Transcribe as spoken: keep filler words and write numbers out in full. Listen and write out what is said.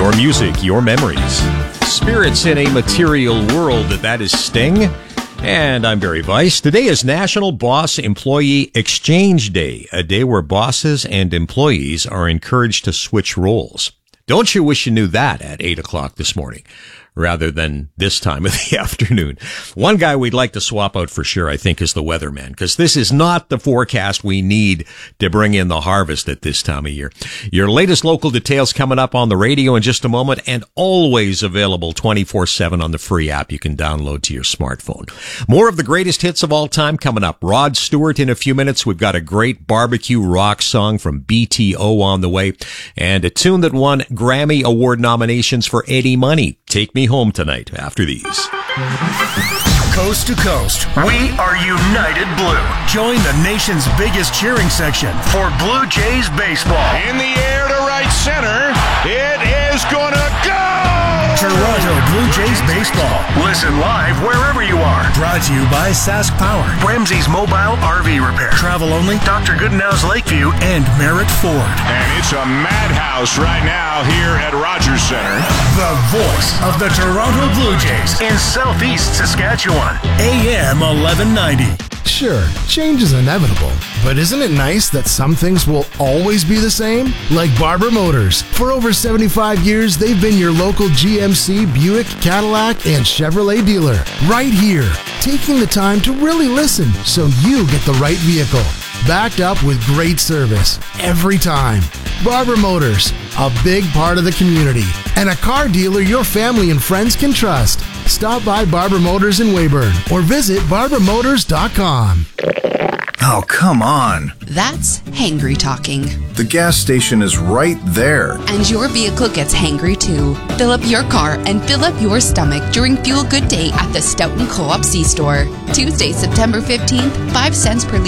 Your music, your memories. Spirits in a material world, that is Sting. And I'm Barry Weiss. Today is National Boss Employee Exchange Day, a day where bosses and employees are encouraged to switch roles. Don't you wish you knew that at eight o'clock this morning, rather than this time of the afternoon? One guy we'd like to swap out for sure, I think, is the weatherman, because this is not the forecast we need to bring in the harvest at this time of year. Your latest local details coming up on the radio in just a moment, and always available twenty-four seven on the free app you can download to your smartphone. More of the greatest hits of all time coming up. Rod Stewart in a few minutes. We've got a great barbecue rock song from B T O on the way, and a tune that won Grammy Award nominations for Eddie Money. Take Me Home tonight after these. Coast to coast, we are United Blue. Join the nation's biggest cheering section for Blue Jays baseball. In the air to right center, it is gonna go! Toronto Blue Jays baseball. Listen live wherever you are. Brought to you by Sask Power, Ramsey's Mobile R V Repair, Travel Only, Doctor Goodenow's Lakeview, and Merritt Ford. And it's a madhouse right now here at Rogers Center. The voice of the Toronto Blue Jays in Southeast Saskatchewan. A M eleven ninety. Sure, change is inevitable, but isn't it nice that some things will always be the same? Like Barber Motors. For over seventy-five years, they've been your local G M C, Buick, Cadillac, and Chevrolet dealer. Right here, taking the time to really listen so you get the right vehicle. Backed up with great service every time. Barber Motors, a big part of the community, and a car dealer your family and friends can trust. Stop by Barber Motors in Weyburn or visit barber motors dot com. Oh, come on. That's hangry talking. The gas station is right there. And your vehicle gets hangry too. Fill up your car and fill up your stomach during Fuel Good Day at the Stoughton Co-op C-Store. Tuesday, September fifteenth, five cents per liter.